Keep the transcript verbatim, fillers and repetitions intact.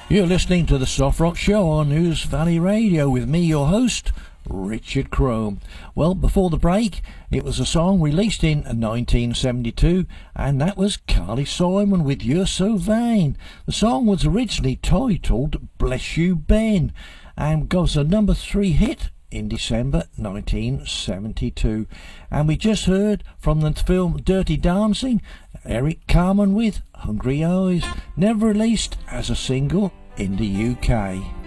You're listening to the Soft Rock Show on News Valley Radio with me, your host, Richard Crome. Well, before the break, it was a song released in nineteen seventy-two, and that was Carly Simon with You're So Vain. The song was originally titled Bless You Ben, and got a number three hit in December nineteen seventy-two. And we just heard from the film Dirty Dancing, Eric Carmen with Hungry Eyes, never released as a single in the U K.